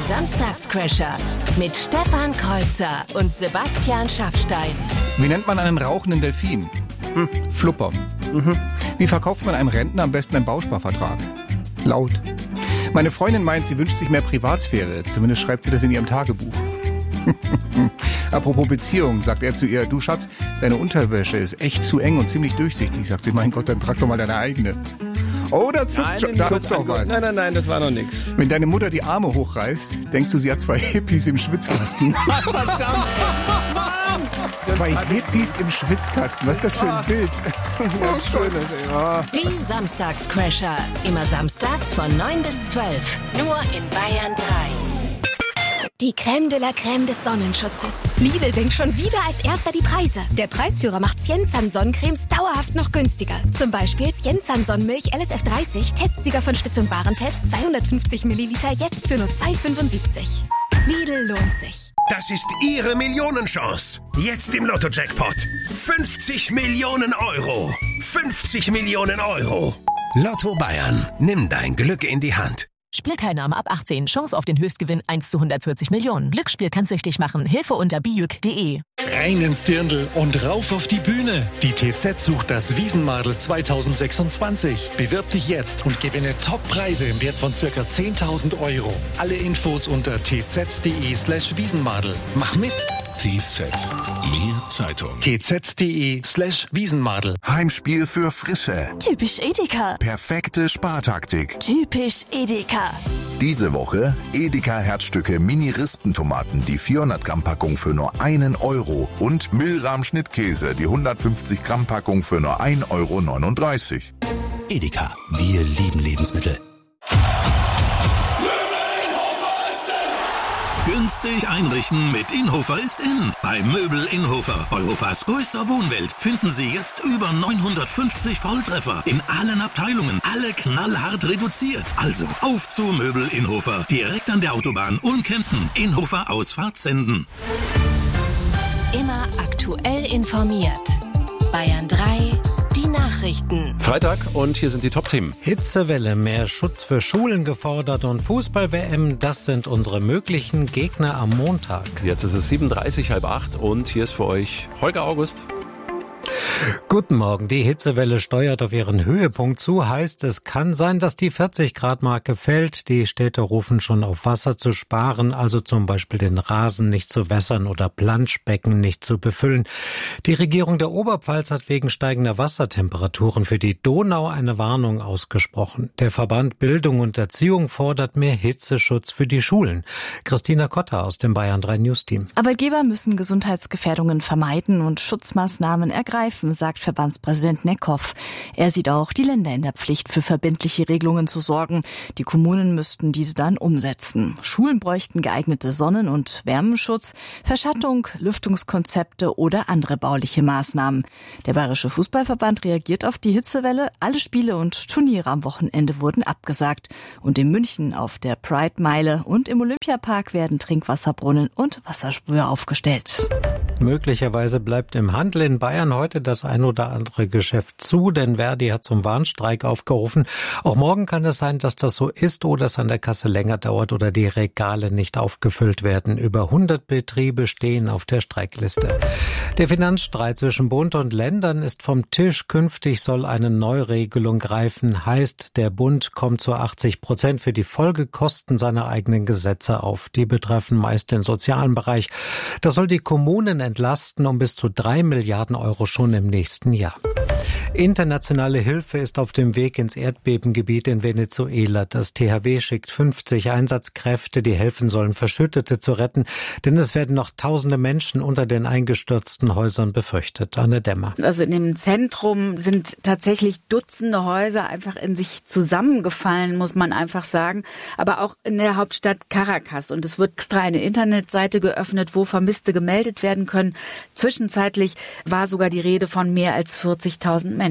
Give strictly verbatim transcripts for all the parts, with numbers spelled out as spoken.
Samstagscrasher mit Stefan Kreuzer und Sebastian Schaffstein. Wie nennt man einen rauchenden Delfin? Hm. Flupper. Mhm. Wie verkauft man einem Rentner am besten einen Bausparvertrag? Laut. Meine Freundin meint, sie wünscht sich mehr Privatsphäre. Zumindest schreibt sie das in ihrem Tagebuch. Apropos Beziehung, sagt er zu ihr: Du Schatz, deine Unterwäsche ist echt zu eng und ziemlich durchsichtig. Sagt sie: Mein Gott, dann trag doch mal deine eigene. Oh, da zuckt, nein, da zuckt doch was. Nein, nein, nein, das war noch nix. Wenn deine Mutter die Arme hochreißt, denkst du, sie hat zwei Hippies im Schwitzkasten. Verdammt! Zwei Hippies im Schwitzkasten, was ist das für ein Bild? Ja, schönes, ja. Die Samstagscrasher, immer samstags von neun bis zwölf, nur in Bayern drei. Die Crème de la Crème des Sonnenschutzes. Lidl senkt schon wieder als erster die Preise. Der Preisführer macht Siensan Sonnencremes dauerhaft noch günstiger. Zum Beispiel Siensan Sonnenmilch L S F dreißig, Testsieger von Stiftung Warentest, zweihundertfünfzig Milliliter, jetzt für nur zwei fünfundsiebzig. Lidl lohnt sich. Das ist Ihre Millionenchance. Jetzt im Lotto-Jackpot. fünfzig Millionen Euro. fünfzig Millionen Euro. Lotto Bayern. Nimm dein Glück in die Hand. Spielteilnahme ab achtzehn. Chance auf den Höchstgewinn eins zu hundertvierzig Millionen. Glücksspiel kann süchtig machen. Hilfe unter bijuk punkt de. Rein ins Dirndl und rauf auf die Bühne. Die T Z sucht das Wiesenmadel zweitausendsechsundzwanzig. Bewirb dich jetzt und gewinne Top-Preise im Wert von ca. zehntausend Euro. Alle Infos unter tz.de slash Wiesenmadel. Mach mit! T Z. Mehr Zeitung. tz.de slash Wiesenmadel. Heimspiel für Frische. Typisch Edeka. Perfekte Spartaktik. Typisch Edeka. Diese Woche Edeka Herzstücke Mini-Rispentomaten, die vierhundert Gramm Packung für nur einen Euro und Milram Schnittkäse, die hundertfünfzig Gramm Packung für nur ein Euro neununddreißig. Edeka. Wir lieben Lebensmittel. Günstig einrichten mit Inhofer ist in. Bei Möbel Inhofer, Europas größter Wohnwelt, finden Sie jetzt über neunhundertfünfzig Volltreffer in allen Abteilungen. Alle knallhart reduziert. Also auf zu Möbel Inhofer. Direkt an der Autobahn Ulm-Kempten. Inhofer Ausfahrt senden. Immer aktuell informiert. Bayern drei. Die Nachrichten. Freitag und hier sind die Top-Themen. Hitzewelle, mehr Schutz für Schulen gefordert und Fußball-W M, das sind unsere möglichen Gegner am Montag. Jetzt ist es sieben Uhr dreißig, halb acht und hier ist für euch Holger August. Guten Morgen. Die Hitzewelle steuert auf ihren Höhepunkt zu. Heißt, es kann sein, dass die vierzig Grad Marke fällt. Die Städte rufen schon auf, Wasser zu sparen, also zum Beispiel den Rasen nicht zu wässern oder Planschbecken nicht zu befüllen. Die Regierung der Oberpfalz hat wegen steigender Wassertemperaturen für die Donau eine Warnung ausgesprochen. Der Verband Bildung und Erziehung fordert mehr Hitzeschutz für die Schulen. Christina Kotter aus dem Bayern drei News Team. Arbeitgeber müssen Gesundheitsgefährdungen vermeiden und Schutzmaßnahmen ergreifen, sagt Verbandspräsident Neckhoff. Er sieht auch die Länder in der Pflicht, für verbindliche Regelungen zu sorgen. Die Kommunen müssten diese dann umsetzen. Schulen bräuchten geeignete Sonnen- und Wärmenschutz, Verschattung, Lüftungskonzepte oder andere bauliche Maßnahmen. Der Bayerische Fußballverband reagiert auf die Hitzewelle. Alle Spiele und Turniere am Wochenende wurden abgesagt. Und in München auf der Pride-Meile und im Olympiapark werden Trinkwasserbrunnen und Wassersprüher aufgestellt. Möglicherweise bleibt im Handel in Bayern heute das ein oder andere Geschäft zu, denn Verdi hat zum Warnstreik aufgerufen. Auch morgen kann es sein, dass das so ist oder es an der Kasse länger dauert oder die Regale nicht aufgefüllt werden. Über hundert Betriebe stehen auf der Streikliste. Der Finanzstreit zwischen Bund und Ländern ist vom Tisch. Künftig soll eine Neuregelung greifen. Heißt, der Bund kommt zu achtzig Prozent für die Folgekosten seiner eigenen Gesetze auf. Die betreffen meist den sozialen Bereich. Das soll die Kommunen entlasten um bis zu drei Milliarden Euro schon im nächsten Jahr. Internationale Hilfe ist auf dem Weg ins Erdbebengebiet in Venezuela. Das T H W schickt fünfzig Einsatzkräfte, die helfen sollen, Verschüttete zu retten. Denn es werden noch tausende Menschen unter den eingestürzten Häusern befürchtet. Anne Dämmer. Also in dem Zentrum sind tatsächlich Dutzende Häuser einfach in sich zusammengefallen, muss man einfach sagen. Aber auch in der Hauptstadt Caracas. Und es wird extra eine Internetseite geöffnet, wo Vermisste gemeldet werden können. Zwischenzeitlich war sogar die Rede von mehr als vierzigtausend Menschen.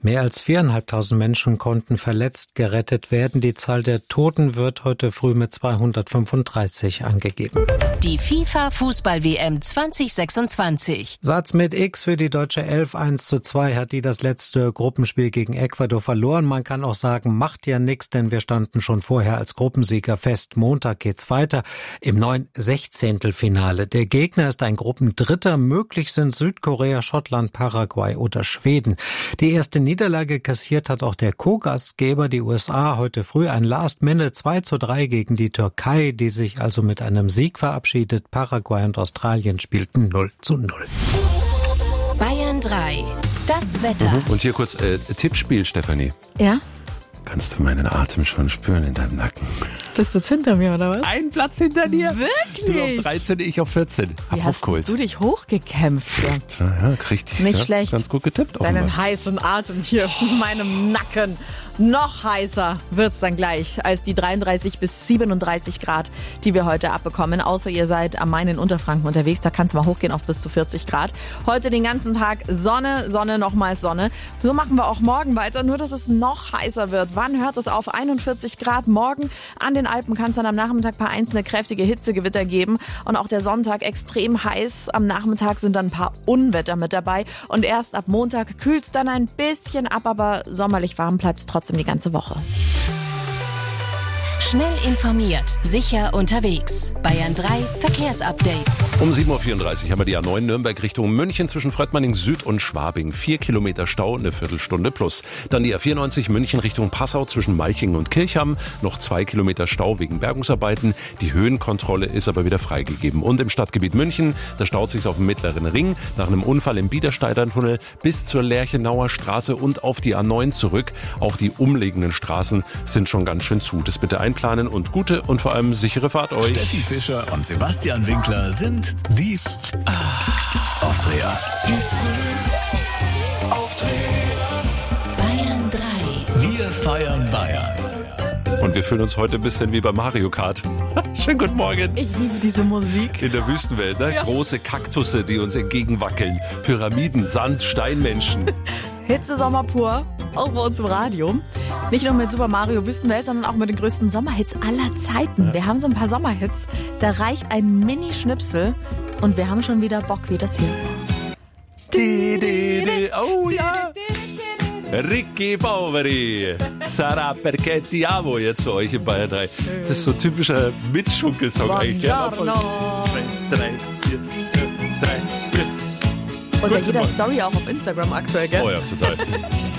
Mehr als viertausendfünfhundert Menschen konnten verletzt gerettet werden. Die Zahl der Toten wird heute früh mit zweihundertfünfunddreißig angegeben. Die FIFA-Fußball-W M zwanzig sechsundzwanzig. Satz mit X für die deutsche Elf. eins zu zwei hat die das letzte Gruppenspiel gegen Ecuador verloren. Man kann auch sagen, macht ja nichts, denn wir standen schon vorher als Gruppensieger fest. Montag geht's weiter im neuen Sechzehntelfinale. Der Gegner ist ein Gruppendritter. Möglich sind Südkorea, Schottland, Paraguay oder Schweden. Die erste Niederlage kassiert hat auch der Co-Gastgeber, die U S A, heute früh ein Last-Minute zwei zu drei gegen die Türkei, die sich also mit einem Sieg verabschiedet. Paraguay und Australien spielten null zu null. Bayern drei. Das Wetter. Mhm. Und hier kurz äh, Tippspiel, Stefanie. Ja? Kannst du meinen Atem schon spüren in deinem Nacken? Bist du jetzt hinter mir, oder was? Ein Platz hinter dir. Wirklich? Du auf dreizehn, ich auf vierzehn. Hab Wie hast aufgeholt. du dich hochgekämpft? Ja, ja richtig. Nicht ja, schlecht. Ganz gut getippt. Deinen offenbar. heißen Atem hier in meinem Nacken. Noch heißer wird's dann gleich als die dreiunddreißig bis siebenunddreißig Grad, die wir heute abbekommen. Außer ihr seid am Main in Unterfranken unterwegs, da kann es mal hochgehen auf bis zu vierzig Grad. Heute den ganzen Tag Sonne, Sonne, nochmals Sonne. So machen wir auch morgen weiter, nur dass es noch heißer wird. Wann hört es auf? einundvierzig Grad morgen. An den Alpen kann es dann am Nachmittag ein paar einzelne kräftige Hitzegewitter geben. Und auch der Sonntag extrem heiß. Am Nachmittag sind dann ein paar Unwetter mit dabei. Und erst ab Montag kühlt es dann ein bisschen ab, aber sommerlich warm bleibt es trotzdem die ganze Woche. Schnell informiert, sicher unterwegs. Bayern drei Verkehrsupdate. Um sieben Uhr vierunddreißig haben wir die A neun Nürnberg Richtung München zwischen Fröttmanning Süd und Schwabing. Vier Kilometer Stau, eine Viertelstunde plus. Dann die A vierundneunzig München Richtung Passau zwischen Malchingen und Kirchham. Noch zwei Kilometer Stau wegen Bergungsarbeiten. Die Höhenkontrolle ist aber wieder freigegeben. Und im Stadtgebiet München, da staut sich auf dem Mittleren Ring nach einem Unfall im Biedersteiner-Tunnel bis zur Lerchenauer Straße und auf die A neun zurück. Auch die umliegenden Straßen sind schon ganz schön zu. Das bitte einplanen und gute und vor allem sichere Fahrt euch. Steffi Fischer und Sebastian Winkler sind die ah, Aufdreher. Die Aufdreher. Bayern drei. Wir feiern Bayern. Und wir fühlen uns heute ein bisschen wie bei Mario Kart. Schönen guten Morgen. Ich liebe diese Musik. In der Wüstenwelt, ne? Ja. Große Kaktusse, die uns entgegenwackeln. Pyramiden, Sand, Steinmenschen. Hitze Sommer pur, auch bei uns im Radio. Nicht nur mit Super Mario Wüstenwelt, sondern auch mit den größten Sommerhits aller Zeiten. Ja. Wir haben so ein paar Sommerhits, da reicht ein Mini-Schnipsel und wir haben schon wieder Bock wie das hier. Die, die, die. Oh ja! Ricky Poveri, Sarà perché ti amo jetzt für euch in Bayern drei. Das ist so ein typischer Mitschunkelsong eigentlich. Ja, von drei, drei, vier, zwei, drei, vier. Und ja jeder Story auch auf Instagram aktuell, gell? Oh ja, total.